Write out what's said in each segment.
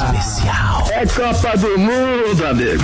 especial. É Copa do Mundo, amigo.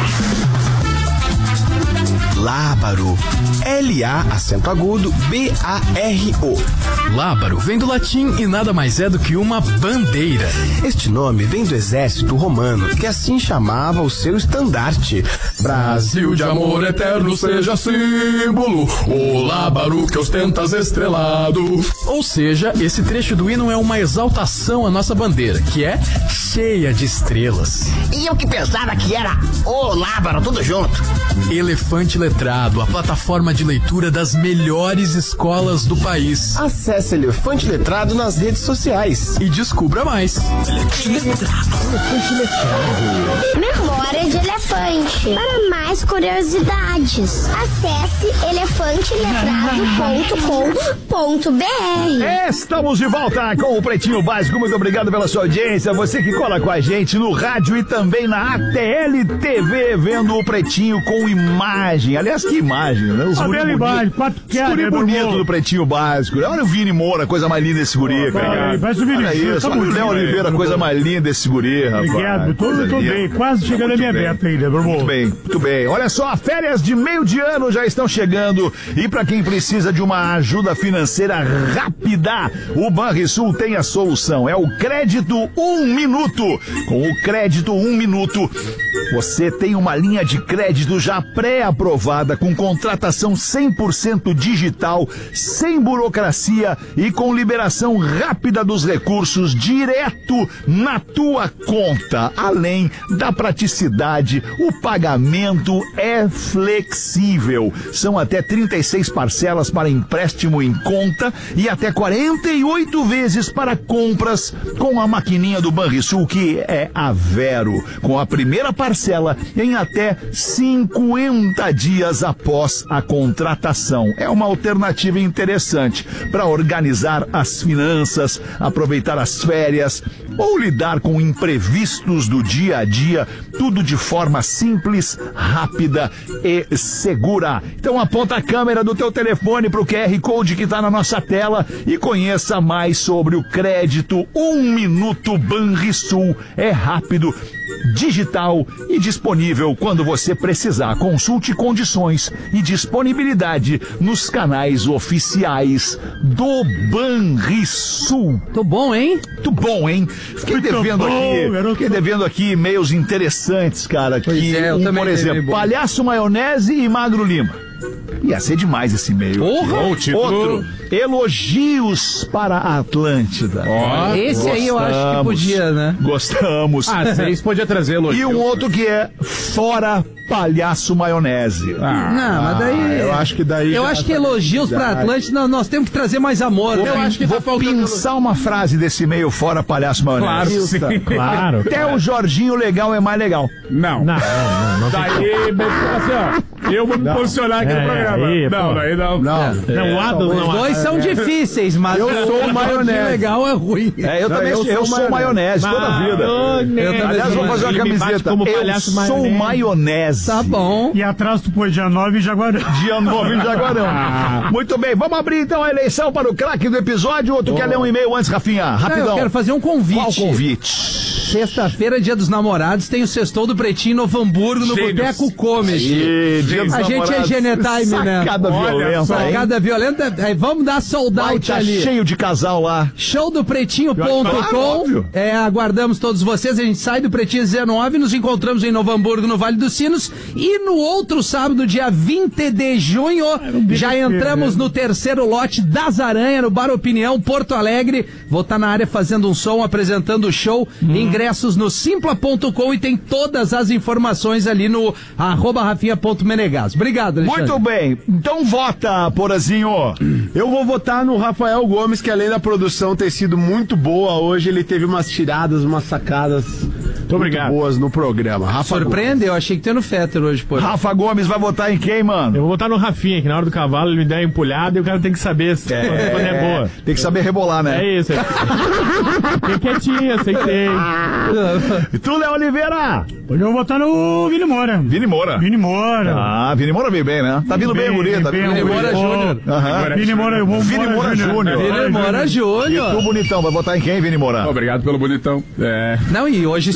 Lábaro. L-A, acento agudo, B-A-R-O. Lábaro vem do latim e nada mais é do que uma bandeira. Este nome vem do exército romano, que assim chamava o seu estandarte. Brasil de amor eterno seja símbolo, o lábaro que ostentas estrelado. Ou seja, esse trecho do hino é uma exaltação à nossa bandeira, que é cheia de estrelas. E eu que pensava que era o Lábaro, tudo junto. Elefante Letrado, a plataforma de leitura das melhores escolas do país. Acesse Elefante Letrado nas redes sociais E descubra mais. Memória de elefante. Para mais curiosidades, acesse elefanteletrado.com.br. Estamos de volta com o Pretinho Básico. Muito obrigado pela sua audiência. Você que cola com a gente no rádio e também na ATL TV, vendo o Pretinho com imagem. Aliás, que imagem, né? Os guri bonito do Pretinho Básico. Olha o Vini Moura, coisa mais linda desse guri, cara. Parece o Vini. Olha isso, olha o Léo Oliveira, coisa mais linda desse guri, rapaz. Obrigado, tô bem. Quase chegando a minha meta ainda, meu irmão. Muito bem, muito bem. Olha só, férias de meio de ano já estão chegando e para quem precisa de uma ajuda financeira rápida, o Banrisul tem a solução. É o Crédito 1 Minuto. Com o Crédito 1 Minuto, você tem uma linha de crédito já pré-aprovada com contratação 100% digital, sem burocracia e com liberação rápida dos recursos direto na tua conta. Além da praticidade, o pagamento é flexível. São até 36 parcelas para empréstimo em conta e até 48 vezes para compras com a maquininha do Banrisul, que é a Vero, com a primeira parcela em até 50 dias após a contratação. É uma alternativa interessante para organizar as finanças, aproveitar as férias ou lidar com imprevistos do dia a dia, tudo de forma simples, rápida e segura. Então aponta a câmera do teu telefone para o QR Code que está na nossa tela e conheça mais sobre o Crédito 1 Minuto Banrisul. É rápido, digital e disponível quando você precisar. Consulte condições e disponibilidade nos canais oficiais do Banrisul. Tô bom, hein? Muito bom, hein? Fiquei devendo aqui e-mails interessantes, cara. Pois é, eu também por exemplo, Palhaço Maionese e Magro Lima. Ia ser demais esse e-mail. Outro, elogios para a Atlântida. Esse aí eu acho que podia, né? Gostamos. Vocês podiam trazer elogios. E um outro que é fora Palhaço Maionese. Não, mas daí... Eu acho que daí... Eu acho que elogios pra Atlântida, nós temos que trazer mais amor. Eu acho que vou pensar uma frase desse e-mail fora Palhaço Maionese. Claro, sim. Claro. Até o Jorginho Legal é mais legal. Não. Não. Daí, assim, ó, eu vou me posicionar aqui no programa. Não, Adams Os dois são difíceis, mas Eu sou o maionese. legal é ruim. Eu também sou maionese toda a vida. Aliás, vou fazer uma camiseta. Eu sou maionese. Tá bom. E atrás tu põe dia 9 em Jaguarão. Dia 9 em Jaguarão. Muito bem, vamos abrir então a eleição para o craque do episódio. Ou tu quer ler um e-mail antes, Rafinha? Rapidão. Eu quero fazer um convite. Qual convite? Sexta-feira, Dia dos Namorados, tem o Sextou do Pretinho em Novo Hamburgo, no Boteco Comedy. A gente é Genetime, né? Sacada violenta. Sacada violenta. Vamos dar sold out ali. Cheio de casal lá. Showdopretinho.com. Aguardamos todos vocês. A gente sai do Pretinho 19, nos encontramos em Novo Hamburgo, no Vale dos Sinos. E no outro sábado, dia 20 de junho, já entramos no terceiro lote das Aranha, no Bar Opinião, Porto Alegre. Vou estar na área fazendo um som, apresentando o show. Ingressos no simpla.com e tem todas as informações ali no @rafinha.menegas. Obrigado, Alexandre. Muito bem. Então vota, Porazinho. Eu vou votar no Rafael Gomes, que além da produção ter sido muito boa, hoje ele teve umas tiradas, umas sacadas muito boas no programa. Surpreende? Eu achei que tinha no Fetter hoje, pô. Rafa Gomes vai votar em quem, mano? Eu vou votar no Rafinha, que na hora do cavalo ele me dá uma empulhada e o cara tem que saber quando é boa. Tem que saber rebolar, né? É isso. Fiquei quietinho, aceitei. E tu, Léo Oliveira? Hoje eu vou votar no Vini Moura. Vini Moura. Vini Moura. Ah, Vini Moura veio bem, né? Tá vindo bem, guri. Tá vindo bem. Vini Moura Júnior. Vini Moura Júnior. Vini Moura Júnior. Vini Moura E Júnior. tu, bonitão, vai votar em quem, Vini Moura? Obrigado pelo bonitão. Não, e hoje